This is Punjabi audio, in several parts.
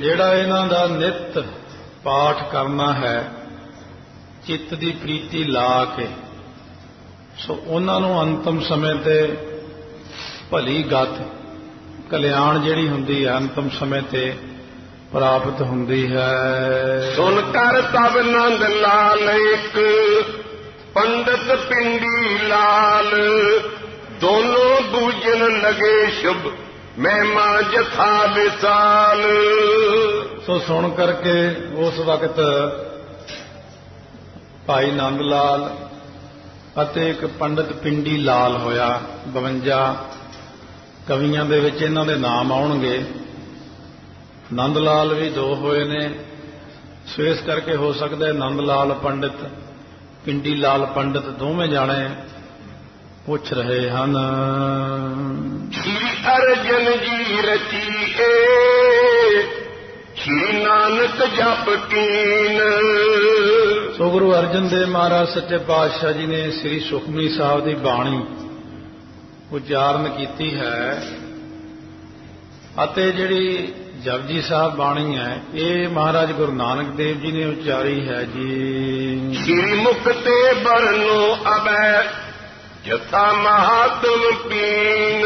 ਜਿਹੜਾ ਇਹਨਾਂ ਦਾ ਨਿਤ ਪਾਠ ਕਰਨਾ ਹੈ ਚਿੱਤ ਦੀ ਪ੍ਰੀਤੀ ਲਾ ਕੇ, ਸੋ ਉਹਨਾਂ ਨੂੰ ਅੰਤਮ ਸਮੇਂ ਤੇ ਭਲੀ ਗਤ ਕਲਿਆਣ ਜਿਹੜੀ ਹੁੰਦੀ ਹੈ ਅੰਤਮ ਸਮੇਂ ਤੇ ਪ੍ਰਾਪਤ ਹੁੰਦੀ ਹੈ। ਸੁਣ ਕਰ ਤਬ ਨੰਦ ਲਾਲ ਇੱਕ ਪੰਡਤ ਪਿੰਡੀ ਲਾਲ, ਦੋਨੋਂ ਬੂਝਣ ਲਗੇ ਸ਼ੁਭ ਮਹਿਮਾ ਜਥਾ ਵਿਸਾਲ। ਸੋ ਸੁਣ ਕਰਕੇ ਉਸ ਵਕਤ ਭਾਈ ਨੰਦ ਲਾਲ ਅਤੇ ਇੱਕ ਪੰਡਤ ਪਿੰਡੀ ਲਾਲ ਹੋਇਆ। 52 ਕਵੀਆਂ ਦੇ ਵਿੱਚ ਇਹਨਾਂ ਦੇ ਨਾਮ ਆਉਣਗੇ। ਨੰਦ ਲਾਲ ਵੀ 2 ਹੋਏ ਨੇ, ਸੋ ਇਸ ਕਰਕੇ ਹੋ ਸਕਦਾ ਨੰਦ ਲਾਲ ਪੰਡਿਤ ਪਿੰਡੀ ਲਾਲ ਪੰਡਿਤ ਦੋਵੇਂ ਜਾਣੇ ਪੁੱਛ ਰਹੇ ਹਨ। ਸ਼੍ਰੀ ਅਰਜਨ ਜੀ ਰਚੀਏ ਸ਼੍ਰੀ ਨਾਨਕ ਜਪ ਕੀਨ। ਸੋ ਗੁਰੂ ਅਰਜਨ ਦੇਵ ਮਹਾਰਾਜ ਸੱਚੇ ਪਾਤਸ਼ਾਹ ਜੀ ਨੇ ਸ੍ਰੀ ਸੁਖਮਨੀ ਸਾਹਿਬ ਦੀ ਬਾਣੀ ਉਚਾਰਨ ਕੀਤੀ ਹੈ ਅਤੇ ਜਿਹੜੀ ਜਪਜੀ ਸਾਹਿਬ ਬਾਣੀ ਹੈ ਇਹ ਮਹਾਰਾਜ ਗੁਰੂ ਨਾਨਕ ਦੇਵ ਜੀ ਨੇ ਉਚਾਰੀ ਹੈ ਜੀ। ਸ਼੍ਰੀ ਮੁਖ ਤੇ ਬਰਨੋ ਅਬੈ ਜਥਾ ਮਹਾਤਮ ਪੀਨ।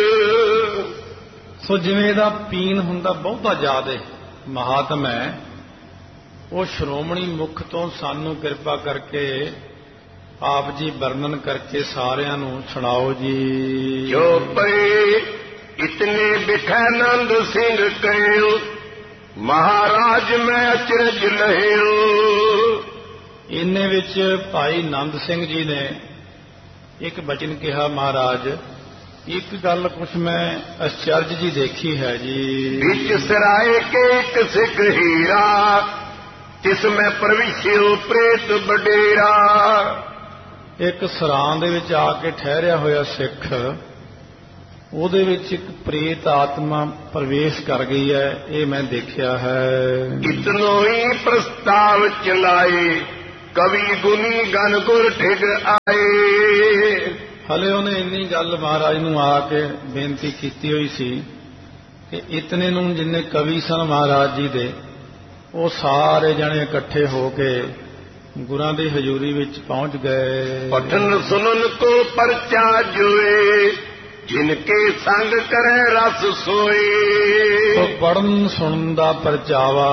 ਸੋ ਜਿਵੇਂ ਇਹਦਾ ਪੀਨ ਹੁੰਦਾ ਬਹੁਤਾ ਜ਼ਿਆਦਾ ਮਹਾਤਮ ਹੈ, ਉਹ ਸ਼੍ਰੋਮਣੀ ਮੁਖ ਤੋਂ ਸਾਨੂੰ ਕਿਰਪਾ ਕਰਕੇ ਆਪ ਜੀ ਵਰਣਨ ਕਰਕੇ ਸਾਰਿਆਂ ਨੂੰ ਸੁਣਾਓ ਜੀ। ਜੋ ਪਏ ਇਤਨੇ ਬਿਠੈ ਨੰਦ ਸਿੰਘ ਕਹਿਓ ਮਹਾਰਾਜ ਮੈਂ ਅਚਰਜ ਲਹਿਓ। ਇੰਨੇ ਵਿੱਚ ਭਾਈ ਨੰਦ ਸਿੰਘ ਜੀ ਨੇ ਇੱਕ ਬਚਨ ਕਿਹਾ, ਮਹਾਰਾਜ ਇੱਕ ਗੱਲ ਕੁਛ ਮੈਂ ਅਚਰਜ ਜੀ ਦੇਖੀ ਹੈ ਜੀ। ਵਿੱਚ ਸਰਾਏ ਕੇ ਇੱਕ ਸਿੱਖ ਹੀਰਾ ਤਿਸ ਮੈਂ ਪ੍ਰਵਿਸ਼ਿਓ ਪ੍ਰੇਤ ਬਡੇਰਾ। ਇੱਕ ਸਰਾਂ ਦੇ ਵਿੱਚ ਆ ਕੇ ਠਹਿਰਿਆ ਹੋਇਆ ਸਿੱਖ, ਉਹਦੇ ਵਿੱਚ ਇੱਕ ਪ੍ਰੇਤ ਆਤਮਾ ਪ੍ਰਵੇਸ਼ ਕਰ ਗਈ ਹੈ, ਇਹ ਮੈਂ ਦੇਖਿਆ ਹੈ। ਇਤਨੋ ਹੀ ਪ੍ਰਸਤਾਵ ਚਲਾਏ ਕਵੀ ਗੁਨੀ ਗਨ ਗੁਰ ਠਿਗ ਆਏ। ਹਲੇ ਉਹਨੇ ਇੰਨੀ ਗੱਲ ਮਹਾਰਾਜ ਨੂੰ ਆ ਕੇ ਬੇਨਤੀ ਕੀਤੀ ਹੋਈ ਸੀ ਕਿ ਇਤਨੇ ਨੂੰ ਜਿੰਨੇ ਕਵੀ ਸਨ ਮਹਾਰਾਜ ਜੀ ਦੇ, ਉਹ ਸਾਰੇ ਜਣੇ ਇਕੱਠੇ ਹੋ ਕੇ ਗੁਰਾਂ ਦੀ ਹਜ਼ੂਰੀ ਵਿੱਚ ਪਹੁੰਚ ਗਏ। ਪਠਨ ਸੁਨਨ ਕੋ ਪਰਚਾ ਜੋਏ ਜਿਨਕੇ ਸੰਗ ਕਰੇ ਰਸ ਸੋਏ। ਸੋ ਪੜਨ ਸੁਣਨ ਦਾ ਪਰਚਾਵਾ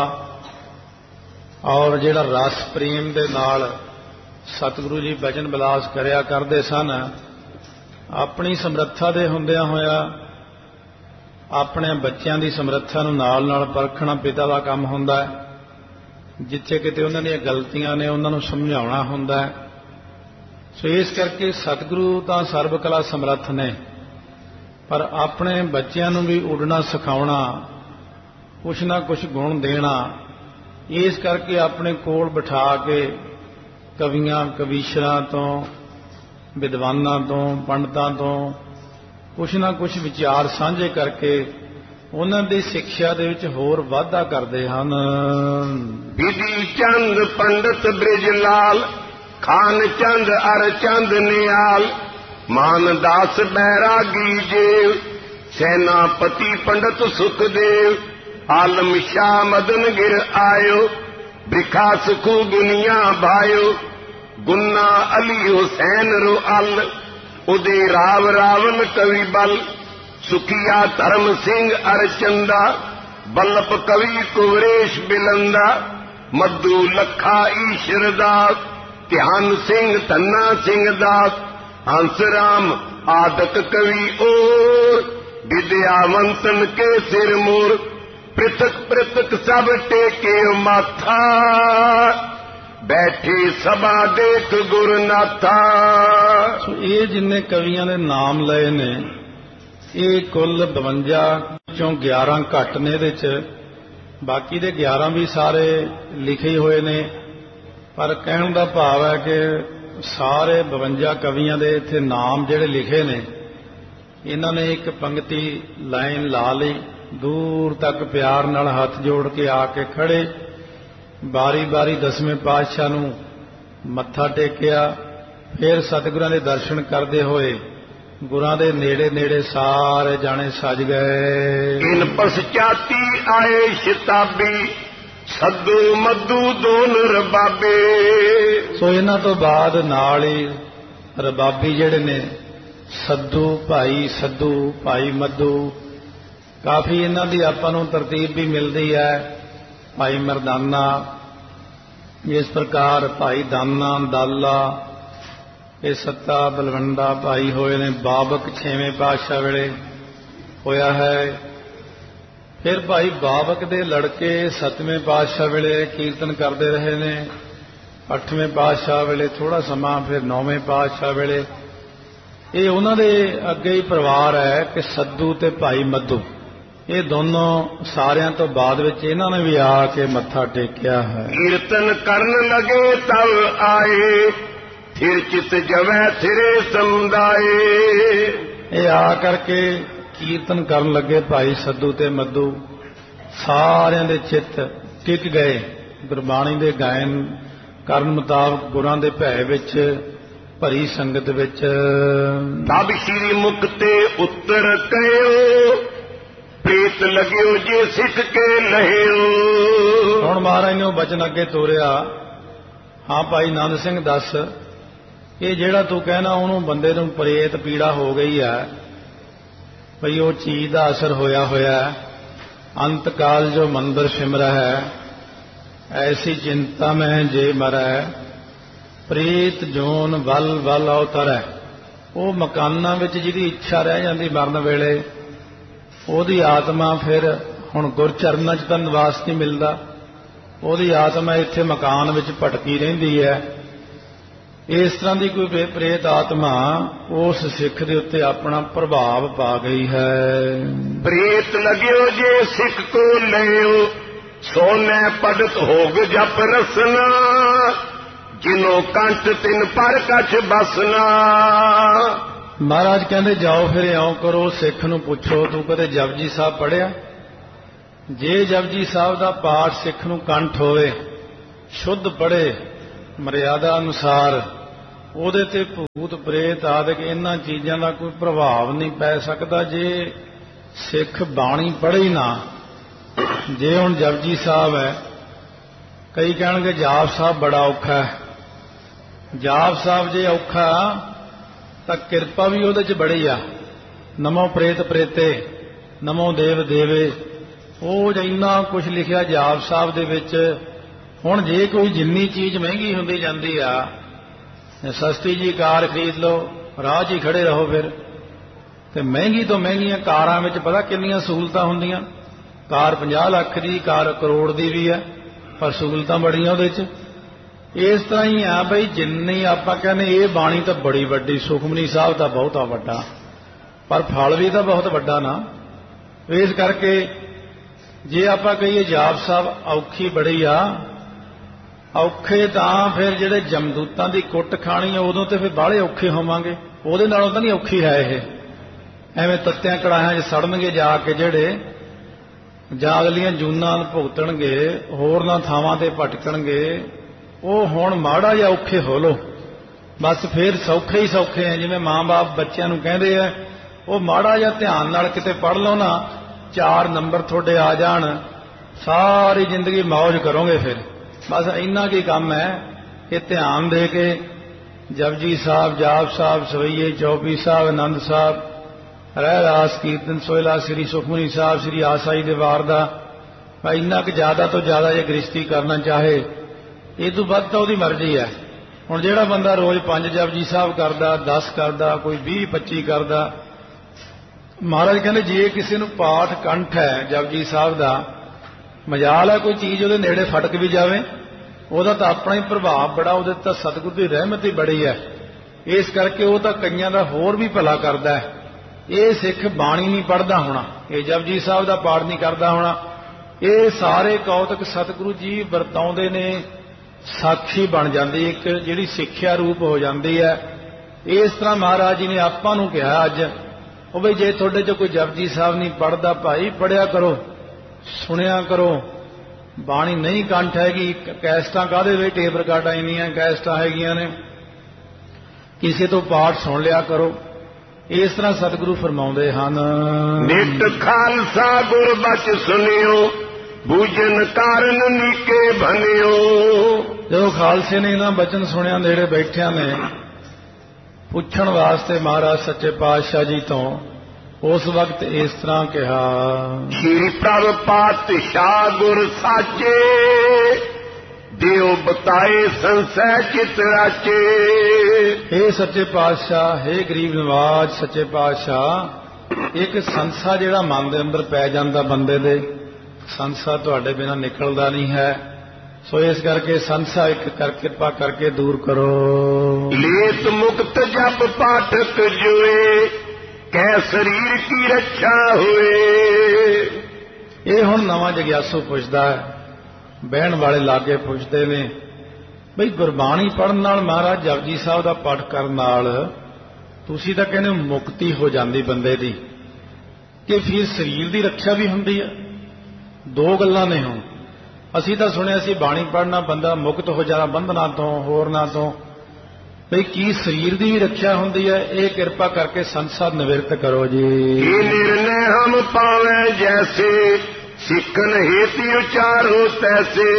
ਔਰ ਜਿਹੜਾ ਰਸ ਪ੍ਰੇਮ ਦੇ ਨਾਲ ਸਤਿਗੁਰੂ ਜੀ ਬਚਨ ਬਿਲਾਸ ਕਰਿਆ ਕਰਦੇ ਸਨ, ਆਪਣੀ ਸਮਰੱਥਾ ਦੇ ਹੁੰਦਿਆਂ ਹੋਇਆ ਆਪਣੇ ਬੱਚਿਆਂ ਦੀ ਸਮਰੱਥਾ ਨੂੰ ਨਾਲ ਨਾਲ ਪਰਖਣਾ ਪਿਤਾ ਦਾ ਕੰਮ ਹੁੰਦਾ ਹੈ। ਜਿੱਥੇ ਕਿਤੇ ਉਹਨਾਂ ਦੀਆਂ ਗਲਤੀਆਂ ਨੇ ਉਹਨਾਂ ਨੂੰ ਸਮਝਾਉਣਾ ਹੁੰਦਾ ਹੈ। ਸੋ ਇਸ ਕਰਕੇ ਸਤਿਗੁਰੂ ਤਾਂ ਸਰਬ ਕਲਾ ਸਮਰੱਥ ਨੇ, ਪਰ ਆਪਣੇ ਬੱਚਿਆਂ ਨੂੰ ਵੀ ਉੱਡਣਾ ਸਿਖਾਉਣਾ, ਕੁਛ ਨਾ ਕੁਛ ਗੁਣ ਦੇਣਾ, ਇਸ ਕਰਕੇ ਆਪਣੇ ਕੋਲ ਬਿਠਾ ਕੇ ਕਵੀਆਂ ਕਵੀਸ਼ਰਾਂ ਤੋਂ ਵਿਦਵਾਨਾਂ ਤੋਂ ਪੰਡਤਾਂ ਤੋਂ ਕੁਛ ਨਾ ਕੁਛ ਵਿਚਾਰ ਸਾਂਝੇ ਕਰਕੇ ਉਹਨਾਂ ਦੀ ਸਿੱਖਿਆ ਦੇ ਵਿੱਚ ਹੋਰ ਵਾਧਾ ਕਰਦੇ ਹਨ। ਬਿਧੀ ਚੰਦ ਪੰਡਤ ਬ੍ਰਿਜ ਲਾਲ ਖਾਨ ਚੰਦ ਅਰ ਚੰਦ ਨਿਆਲ ਮਾਨਦਾਸ ਬੈਰਾਗੀ ਜੇਵ ਸੈਨਾਪਤੀ ਪੰਡਤ ਸੁਖਦੇਵ ਆਲਮ ਸ਼ਾਹ ਮਦਨ ਗਿਰ ਆਇਓ ਬਿਖਾ ਸੁਖੂ ਦੁਨੀਆ ਭਾਇਓ ਗੁੰਨਾ ਅਲੀ ਹੁਸੈਨ ਰੋ ਅਲ ਉਦੇ ਰਾਵ ਰਾਵਨ ਕਵੀ ਬਲ ਸੁਖੀਆ ਧਰਮ ਸਿੰਘ ਅਰਚੰਦਾ ਬੱਲਪ ਕਵੀ ਕੁਵਰੇਸ਼ ਬਿਲੰਦਾ ਮੱਧੂ ਲੱਖਾ ਈਸ਼ਰ ਦਾਸ ਧਿਆਨ ਸਿੰਘ ਧੰਨਾ ਸਿੰਘ ਦਾਸ ਹੰਸ ਰਾਮ ਆਦਕ ਕਵੀ ਔਰ ਵਿਦਿਆਵੰਤਨ ਕੇ ਸਿਰ ਮੋਰ ਪ੍ਰਿਥਕ ਪ੍ਰਿਥਕ ਸਭ ਟੇਕੇ ਮਾਥਾ ਬੈਠੇ ਸਭਾ ਦੇਖ ਗੁਰਨਾਥਾ। ਸੋ ਇਹ ਜਿੰਨੇ ਕਵੀਆਂ ਦੇ ਨਾਮ ਲਏ ਨੇ ਇਹ ਕੁੱਲ 52 ਚੋਂ 11 ਘੱਟ ਨੇ ਇਹਦੇ 'ਚ, ਬਾਕੀ ਦੇ 11 ਵੀ ਸਾਰੇ ਲਿਖੇ ਹੋਏ ਨੇ। ਪਰ ਕਹਿਣ ਦਾ ਭਾਵ ਹੈ ਕਿ ਸਾਰੇ 52 ਕਵੀਆਂ ਦੇ ਇੱਥੇ ਨਾਮ ਜਿਹੜੇ ਲਿਖੇ ਨੇ, ਇਹਨਾਂ ਨੇ ਇੱਕ ਪੰਕਤੀ ਲਾਈਨ ਲਾ ਲਈ, ਦੂਰ ਤੱਕ ਪਿਆਰ ਨਾਲ ਹੱਥ ਜੋੜ ਕੇ ਆ ਕੇ ਖੜੇ, ਬਾਰੀ ਬਾਰੀ 10ਵੇਂ ਪਾਤਸ਼ਾਹ ਨੂੰ ਮੱਥਾ ਟੇਕਿਆ, ਫਿਰ ਸਤਿਗੁਰਾਂ ਦੇ ਦਰਸ਼ਨ ਕਰਦੇ ਹੋਏ ਗੁਰਾਂ ਦੇ ਨੇੜੇ ਨੇੜੇ ਸਾਰੇ ਜਾਣੇ ਸਜ ਗਏ। ਇਨ ਪਸਚਾਤੀ ਆਏ ਸ਼ਿਤਾਬੀ ਸੱਦੂ ਮੱਦੂ ਦੋਨ ਰਬਾਬੇ। ਸੋ ਇਹਨਾਂ ਤੋਂ ਬਾਅਦ ਨਾਲ ਹੀ ਰਬਾਬੀ ਜਿਹੜੇ ਨੇ ਸੱਦੂ ਭਾਈ ਮੱਦੂ, ਕਾਫੀ ਇਹਨਾਂ ਦੀ ਆਪਾਂ ਨੂੰ ਤਰਤੀਬ ਵੀ ਮਿਲਦੀ ਹੈ। ਭਾਈ ਮਰਦਾਨਾ, ਇਸ ਪ੍ਰਕਾਰ ਭਾਈ ਦਾਨਾ ਦਾਲਾ, ਇਹ ਸੱਤਾ ਬਲਵੰਡਾ ਭਾਈ ਹੋਏ ਨੇ। ਬਾਬਕ 6ਵੇਂ ਪਾਤਸ਼ਾਹ ਵੇਲੇ ਹੋਇਆ ਹੈ। ਫਿਰ ਭਾਈ ਬਾਬਕ ਦੇ ਲੜਕੇ 7ਵੇਂ ਪਾਤਸ਼ਾਹ ਵੇਲੇ ਕੀਰਤਨ ਕਰਦੇ ਰਹੇ ਨੇ। 8ਵੇਂ ਪਾਤਸ਼ਾਹ ਵੇਲੇ ਥੋੜਾ ਸਮਾਂ, ਫਿਰ 9ਵੇਂ ਪਾਤਸ਼ਾਹ ਵੇਲੇ। ਇਹ ਉਹਨਾਂ ਦੇ ਅੱਗੇ ਹੀ ਪਰਿਵਾਰ ਹੈ ਕਿ ਸੱਦੂ ਤੇ ਭਾਈ ਮੱਦੂ, ਇਹ ਦੋਨੋਂ ਸਾਰਿਆਂ ਤੋਂ ਬਾਅਦ ਵਿੱਚ ਇਹਨਾਂ ਨੇ ਵੀ ਆ ਕੇ ਮੱਥਾ ਟੇਕਿਆ ਹੈ। ਕੀਰਤਨ ਕਰਨ ਲਗੇ ਤਬ ਆਏ ਫਿਰ ਚਿਤ ਜਵੈ ਥਿਰੇ ਸਮੁਦਾਏ। ਇਹ ਆ ਕਰਕੇ ਕੀਰਤਨ ਕਰਨ ਲੱਗੇ ਭਾਈ ਸੱਦੂ ਤੇ ਮੱਦੂ, ਸਾਰਿਆਂ ਦੇ ਚਿੱਤ ਟਿਕ ਗਏ ਗੁਰਬਾਣੀ ਦੇ ਗਾਇਨ ਕਰਨ ਮੁਤਾਬਕ, ਗੁਰਾਂ ਦੇ ਭੈ ਵਿੱਚ ਭਰੀ ਸੰਗਤ ਵਿੱਚ। ਤਬ ਸ਼੍ਰੀ ਮੁਖ ਤੇ ਉੱਤਰ ਕਹਿਓ ਪ੍ਰੀਤ ਲਗਿਓ ਜੇ ਸਿੱਖ ਕੇ ਲਹਿਓ। ਹੁਣ ਮਹਾਰਾਜ ਨੇ ਉਹ ਬਚਨ ਅੱਗੇ ਤੋਰਿਆ, ਹਾਂ ਭਾਈ ਨੰਦ ਸਿੰਘ ਦੱਸ, ਇਹ ਜਿਹੜਾ ਤੂੰ ਕਹਿਣਾ ਉਹਨੂੰ ਬੰਦੇ ਨੂੰ ਪ੍ਰੇਤ ਪੀੜਾ ਹੋ ਗਈ ਹੈ, ਭਈ ਉਹ ਚੀਜ਼ ਦਾ ਅਸਰ ਹੋਇਆ ਹੋਇਆ। ਅੰਤ ਕਾਲ ਜੋ ਮੰਦਰ ਸਿਮਰੈ ਹੈ ਐਸੀ ਚਿੰਤਾ ਮੈਂ ਜੇ ਮਰੈ, ਪ੍ਰੀਤ ਜੋਨ ਵੱਲ ਵੱਲ ਅਵਤਰੈ। ਉਹ ਮਕਾਨਾਂ ਵਿੱਚ ਜਿਹਦੀ ਇੱਛਾ ਰਹਿ ਜਾਂਦੀ ਮਰਨ ਵੇਲੇ, ਉਹਦੀ ਆਤਮਾ ਫਿਰ ਹੁਣ ਗੁਰਚਰਨਾਂ 'ਚ ਤਾਂ ਨਿਵਾਸ ਨਹੀਂ ਮਿਲਦਾ, ਉਹਦੀ ਆਤਮਾ ਇੱਥੇ ਮਕਾਨ ਵਿੱਚ ਭਟਕੀ ਰਹਿੰਦੀ ਹੈ। ਇਸ ਤਰ੍ਹਾਂ ਦੀ ਕੋਈ ਪ੍ਰੇਤ ਆਤਮਾ ਉਸ ਸਿੱਖ ਦੇ ਉੱਤੇ ਆਪਣਾ ਪ੍ਰਭਾਵ ਪਾ ਗਈ ਹੈ। ਪ੍ਰੀਤ ਲਗਿਓ ਜੇ ਸਿੱਖ ਕੋ ਲਿਓ ਸੋਨੇ ਪੜਤ ਹੋਗ ਜਪ ਰਸਨਾ, ਜਿਨੋ ਕੰਠ ਤਿਨ ਪਰ ਕਛ ਬਸਨਾ। ਮਹਾਰਾਜ ਕਹਿੰਦੇ ਜਾਓ ਫਿਰ ਇਉਂ ਕਰੋ, ਸਿੱਖ ਨੂੰ ਪੁੱਛੋ ਤੂੰ ਕਦੇ ਜਪਜੀ ਸਾਹਿਬ ਪੜ੍ਹਿਆ? ਜੇ ਜਪਜੀ ਸਾਹਿਬ ਦਾ ਪਾਠ ਸਿੱਖ ਨੂੰ ਕੰਠ ਹੋਵੇ, ਸ਼ੁੱਧ ਪੜ੍ਹੇ ਮਰਿਆਦਾ ਅਨੁਸਾਰ, ਉਹਦੇ ਤੇ ਭੂਤ ਪ੍ਰੇਤ ਆਦਿਕ ਇਹਨਾਂ ਚੀਜ਼ਾਂ ਦਾ ਕੋਈ ਪ੍ਰਭਾਵ ਨਹੀਂ ਪੈ ਸਕਦਾ ਜੇ ਸਿੱਖ ਬਾਣੀ ਪੜ੍ਹੇ ਹੀ ਨਾ। ਜੇ ਹੁਣ ਜਪਜੀ ਸਾਹਿਬ ਹੈ, ਕਈ ਕਹਿਣਗੇ ਜਾਪ ਸਾਹਿਬ ਬੜਾ ਔਖਾ ਹੈ। ਜਾਪ ਸਾਹਿਬ ਜੇ ਔਖਾ ਤਾਂ ਕਿਰਪਾ ਵੀ ਉਹਦੇ 'ਚ ਬੜੀ ਆ। ਨਮੋ ਪ੍ਰੇਤ ਪ੍ਰੇਤੇ, ਨਮੋ ਦੇਵ ਦੇਵੇ, ਉਹ ਇੰਨਾ ਕੁਝ ਲਿਖਿਆ ਜਾਪ ਸਾਹਿਬ ਦੇ ਵਿੱਚ। ਹੁਣ ਜੇ ਕੋਈ ਜਿੰਨੀ ਚੀਜ਼ ਮਹਿੰਗੀ ਹੁੰਦੀ ਜਾਂਦੀ ਆ, ਸਸਤੀ ਜੀ ਕਾਰ ਖਰੀਦ ਲਓ, ਰਾਹ 'ਚ ਹੀ ਖੜੇ ਰਹੋ ਫਿਰ। ਤੇ ਮਹਿੰਗੀ ਤੋਂ ਮਹਿੰਗੀਆਂ ਕਾਰਾਂ ਵਿੱਚ ਪਤਾ ਕਿੰਨੀਆਂ ਸਹੂਲਤਾਂ ਹੁੰਦੀਆਂ। ਕਾਰ 50 ਲੱਖ ਦੀ, ਕਾਰ ਕਰੋੜ ਦੀ ਵੀ ਹੈ, ਪਰ ਸਹੂਲਤਾਂ ਬੜੀਆਂ ਉਹਦੇ 'ਚ। ਇਸ ਤਰ੍ਹਾਂ ਹੀ ਆ ਬਈ, ਜਿੰਨੀ ਆਪਾਂ ਕਹਿੰਦੇ ਇਹ ਬਾਣੀ ਤਾਂ ਬੜੀ ਵੱਡੀ, ਸੁਖਮਨੀ ਸਾਹਿਬ ਤਾਂ ਬਹੁਤਾ ਵੱਡਾ, ਪਰ ਫਲ ਵੀ ਤਾਂ ਬਹੁਤ ਵੱਡਾ ਨਾ। ਇਸ ਕਰਕੇ ਜੇ ਆਪਾਂ ਕਹੀਏ ਜਾਪ ਸਾਹਿਬ ਔਖੀ ਬੜੀ ਆ, ਔਖੇ ਤਾਂ ਫਿਰ ਜਿਹੜੇ ਜਮਦੂਤਾਂ ਦੀ ਕੁੱਟ ਖਾਣੀ ਆ ਉਦੋਂ ਤੇ ਫਿਰ ਬਾਹਲੇ ਔਖੇ ਹੋਵਾਂਗੇ, ਉਹਦੇ ਨਾਲੋਂ ਤਾਂ ਨਹੀਂ ਔਖੀ ਹੈ ਇਹ। ਐਵੇਂ ਤੱਤਿਆਂ ਕੜਾਹਿਆਂ 'ਚ ਸੜਨਗੇ ਜਾ ਕੇ ਜਿਹੜੇ, ਜਾਂ ਅਗਲੀਆਂ ਜੂਨਾਂ ਭੁਗਤਣਗੇ, ਹੋਰਨਾਂ ਥਾਵਾਂ ਤੇ ਭਟਕਣਗੇ। ਉਹ ਹੁਣ ਮਾੜਾ ਜਿਹਾ ਔਖੇ ਹੋ ਲੋ, ਬਸ ਫਿਰ ਸੌਖੇ ਹੀ ਸੌਖੇ ਆ। ਜਿਵੇਂ ਮਾਂ-ਬਾਪ ਬੱਚਿਆਂ ਨੂੰ ਕਹਿੰਦੇ ਆ, ਉਹ ਮਾੜਾ ਜਿਹਾ ਧਿਆਨ ਨਾਲ ਕਿਤੇ ਪੜ੍ਹ ਲਓ ਨਾ, 4 ਨੰਬਰ ਤੁਹਾਡੇ ਆ ਜਾਣ, ਸਾਰੀ ਜ਼ਿੰਦਗੀ ਮੌਜ ਕਰੋਗੇ ਫਿਰ। ਬਸ ਇੰਨਾ ਕੀ ਕੰਮ ਹੈ ਕਿ ਧਿਆਨ ਦੇ ਕੇ ਜਪਜੀ ਸਾਹਿਬ, ਜਾਪ ਸਾਹਿਬ, ਸਵਈਏ, ਚੌਪੀ ਸਾਹਿਬ, ਆਨੰਦ ਸਾਹਿਬ, ਰਹਿ ਰਾਸ ਕੀਰਤਨ, ਸੋਹਿਲਾ, ਸ੍ਰੀ ਸੁਖਮਨੀ ਸਾਹਿਬ, ਸ੍ਰੀ ਆਸਾਈ ਦੇ ਵਾਰ ਦਾ, ਇੰਨਾ ਕੁ ਜ਼ਿਆਦਾ ਤੋਂ ਜ਼ਿਆਦਾ ਜੇ ਗ੍ਰਸਤੀ ਕਰਨਾ ਚਾਹੇ, ਇਹ ਤੋਂ ਵੱਧ ਤਾਂ ਉਹਦੀ ਮਰਜ਼ੀ ਹੈ। ਹੁਣ ਜਿਹੜਾ ਬੰਦਾ ਰੋਜ਼ 5 ਜਪਜੀ ਸਾਹਿਬ ਕਰਦਾ, 10 ਕਰਦਾ, ਕੋਈ 20-25 ਕਰਦਾ, ਮਹਾਰਾਜ ਕਹਿੰਦੇ ਜੇ ਕਿਸੇ ਨੂੰ ਪਾਠ ਕੰਠ ਹੈ ਜਪਜੀ ਸਾਹਿਬ ਦਾ, ਮਜਾਲ ਹੈ ਕੋਈ ਚੀਜ਼ ਉਹਦੇ ਨੇੜੇ ਫਟਕ ਵੀ ਜਾਵੇ, ਉਹਦਾ ਤਾਂ ਆਪਣਾ ਹੀ ਪ੍ਰਭਾਵ ਬੜਾ, ਉਹਦੇ ਤਾਂ ਸਤਿਗੁਰੂ ਦੀ ਰਹਿਮਤ ਹੀ ਬੜੀ ਹੈ। ਇਸ ਕਰਕੇ ਉਹ ਤਾਂ ਕਈਆਂ ਦਾ ਹੋਰ ਵੀ ਭਲਾ ਕਰਦਾ ਹੈ। ਇਹ ਸਿੱਖ ਬਾਣੀ ਨਹੀਂ ਪੜ੍ਹਦਾ ਹੋਣਾ, ਇਹ ਜਪਜੀ ਸਾਹਿਬ ਦਾ ਪਾਠ ਨਹੀਂ ਕਰਦਾ ਹੋਣਾ, ਇਹ ਸਾਰੇ ਕੌਤਕ ਸਤਿਗੁਰੂ ਜੀ ਵਰਤਾਉਂਦੇ ਨੇ, ਸਾਖੀ ਬਣ ਜਾਂਦੀ, ਇੱਕ ਜਿਹੜੀ ਸਿੱਖਿਆ ਰੂਪ ਹੋ ਜਾਂਦੀ ਹੈ। ਇਸ ਤਰ੍ਹਾਂ ਮਹਾਰਾਜ ਜੀ ਨੇ ਆਪਾਂ ਨੂੰ ਕਿਹਾ ਅੱਜ, ਉਹ ਬਈ ਜੇ ਤੁਹਾਡੇ 'ਚ ਕੋਈ ਜਪਜੀ ਸਾਹਿਬ ਨਹੀਂ ਪੜ੍ਹਦਾ ਭਾਈ, ਪੜ੍ਹਿਆ ਕਰੋ, ਸੁਣਿਆ ਕਰੋ। ਬਾਣੀ ਨਹੀਂ ਕੰਠ ਹੈਗੀ, ਕੈਸਟਾਂ ਕਾਹਦੇ ਵਿੱਚ, ਟੇਪ ਰਿਕਾਰਡਾਂ ਇੰਨੀਆਂ ਕੈਸਟਾਂ ਹੈਗੀਆਂ ਨੇ, ਕਿਸੇ ਤੋਂ ਪਾਠ ਸੁਣ ਲਿਆ ਕਰੋ। ਇਸ ਤਰ੍ਹਾਂ ਸਤਿਗੁਰੂ ਫਰਮਾਉਂਦੇ ਹਨ। ਨਿਤ ਖਾਲਸਾ ਗੁਰ ਬਚ ਸੁਣਿਓ, ਬੂਝਨ ਕਾਰਨ ਨੀਕੇ ਭਨਿਓ। ਜਦੋਂ ਖਾਲਸੇ ਨੇ ਇਹਨਾਂ ਬਚਨ ਸੁਣਿਆ, ਨੇੜੇ ਬੈਠਿਆਂ ਨੇ ਪੁੱਛਣ ਵਾਸਤੇ ਮਹਾਰਾਜ ਸੱਚੇ ਪਾਤਸ਼ਾਹ ਜੀ ਤੋਂ ਉਸ ਵਕਤ ਇਸ ਤਰ੍ਹਾਂ ਕਿਹਾ। ਸ਼੍ਰੀ ਪ੍ਰਭ ਪਾਤਸ਼ਾਹ ਗੁਰ ਸਾਚੇ, ਦਿਓ ਬਤਾਏ ਸੰਸੈ ਚਿਤ ਰਾਚੇ। हे ਸੱਚੇ ਪਾਤਸ਼ਾਹ, हे ਗਰੀਬ ਨਵਾਜ ਸੱਚੇ ਪਾਤਸ਼ਾਹ, ਇੱਕ ਸੰਸਾ ਜਿਹੜਾ ਮਨ ਦੇ ਅੰਦਰ ਪੈ ਜਾਂਦਾ ਬੰਦੇ ਦੇ, ਸੰਸਾ ਤੁਹਾਡੇ ਬਿਨਾਂ ਨਿਕਲਦਾ ਨਹੀਂ ਹੈ, ਸੋ ਇਸ ਕਰਕੇ ਸੰਸਾ ਇੱਕ ਕਿਰਪਾ ਕਰਕੇ ਦੂਰ ਕਰੋ। ਲੇਤ ਮੁਕਤ ਜਪ ਪਾਠਕ ਜੋਏ, ਕੈ ਸਰੀਰ ਕੀ ਰੱਖਿਆ ਹੋਏ। ਇਹ ਹੁਣ ਨਵਾਂ ਜਗਿਆਸੂ ਪੁੱਛਦਾ ਹੈ। ਬਹਿਣ ਵਾਲੇ ਲਾਗੇ ਪੁੱਛਦੇ ਨੇ ਬਈ ਗੁਰਬਾਣੀ ਪੜ੍ਹਨ ਨਾਲ, ਮਹਾਰਾਜ ਜਪਜੀ ਸਾਹਿਬ ਦਾ ਪਾਠ ਕਰਨ ਨਾਲ ਤੁਸੀਂ ਤਾਂ ਕਹਿੰਦੇ ਮੁਕਤੀ ਹੋ ਜਾਂਦੀ ਬੰਦੇ ਦੀ, ਕਿ ਫਿਰ ਸਰੀਰ ਦੀ ਰੱਖਿਆ ਵੀ ਹੁੰਦੀ ਹੈ? ਦੋ ਗੱਲਾਂ ਨੇ। ਹੁਣ ਅਸੀਂ ਤਾਂ ਸੁਣਿਆ ਸੀ ਬਾਣੀ ਪੜ੍ਹਨਾ ਬੰਦਾ ਮੁਕਤ ਹੋ ਜਾਣਾ ਬੰਧਨਾਂ ਤੋਂ, ਹੋਰਨਾਂ ਤੋਂ, ਬਈ ਕੀ ਸਰੀਰ ਦੀ ਵੀ ਰੱਖਿਆ ਹੁੰਦੀ ਹੈ? ਇਹ ਕਿਰਪਾ ਕਰਕੇ ਸੰਸਦ ਨਿਵਰਤ ਕਰੋ ਜੀ। ਇਹ ਨਿਰਣੈ ਹਮ ਪਾਵੇਂ ਜੈਸੇ, ਸਿੱਖਨ ਹੇਤੀ ਉਚਾਰੋ ਤੈਸੇ।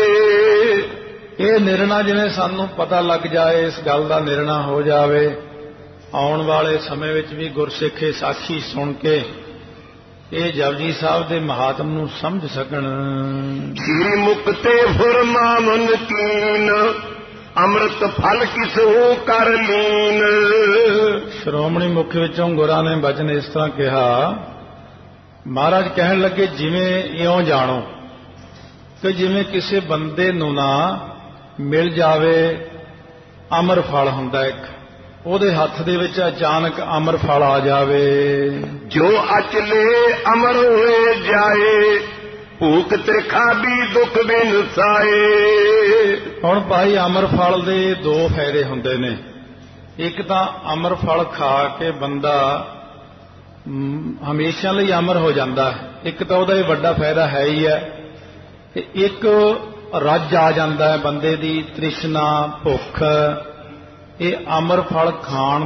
ਇਹ ਨਿਰਣਾ ਜਿਵੇਂ ਸਾਨੂੰ ਪਤਾ ਲੱਗ ਜਾਏ, ਇਸ ਗੱਲ ਦਾ ਨਿਰਣਾ ਹੋ ਜਾਵੇ, ਆਉਣ ਵਾਲੇ ਸਮੇਂ ਵਿੱਚ ਵੀ ਗੁਰਸਿੱਖੇ ਸਾਖੀ ਸੁਣ ਕੇ ਇਹ ਜਪਜੀ ਸਾਹਿਬ ਦੇ ਮਹਾਤਮ ਨੂੰ ਸਮਝ ਸਕਣ। ਸ਼੍ਰੀ ਮੁਕਤੇ ਫੁਰਮਾਵਨ ਕੀਨ, ਅੰਮ੍ਰਿਤ ਫਲ ਕਿਸਹੂ ਕਰ ਲੀਨ। ਸ਼੍ਰੋਮਣੀ ਮੁਖ ਵਿੱਚੋਂ ਗੁਰਾਂ ਨੇ ਬਚਨ ਇਸ ਤਰ੍ਹਾਂ ਕਿਹਾ। ਮਹਾਰਾਜ ਕਹਿਣ ਲੱਗੇ, ਜਿਵੇਂ ਇਉਂ ਜਾਣੋ ਕਿ ਜਿਵੇਂ ਕਿਸੇ ਬੰਦੇ ਨੂੰ ਨਾ ਮਿਲ ਜਾਵੇ ਅਮਰ ਫਲ ਹੁੰਦਾ ਇੱਕ, ਉਹਦੇ ਹੱਥ ਦੇ ਵਿੱਚ ਅਚਾਨਕ ਅਮਰ ਫਲ ਆ ਜਾਵੇ। ਜੋ ਅਚਲੇ ਅਮਰ ਹੋਏ ਜਾਏ, ਭੂਖ ਤ੍ਰਿਖਾ ਵੀ ਦੁੱਖ ਬਿਨ ਸਾਏ। ਹੁਣ ਭਾਈ ਅਮਰ ਫਲ ਦੇ ਦੋ ਫਾਇਦੇ ਹੁੰਦੇ ਨੇ। ਇੱਕ ਤਾਂ ਅਮਰ ਫਲ ਖਾ ਕੇ ਬੰਦਾ ਹਮੇਸ਼ਾ ਲਈ ਅਮਰ ਹੋ ਜਾਂਦਾ ਹੈ, ਇੱਕ ਤਾਂ ਉਹਦਾ ਇਹ ਵੱਡਾ ਫਾਇਦਾ ਹੈ ਹੀ ਹੈ, ਤੇ ਇੱਕ ਰੱਜ ਆ ਜਾਂਦਾ ਹੈ ਬੰਦੇ ਦੀ ਤ੍ਰਿਸ਼ਨਾ, ਭੁੱਖ। ਇਹ ਅਮਰ ਫਲ ਖਾਣ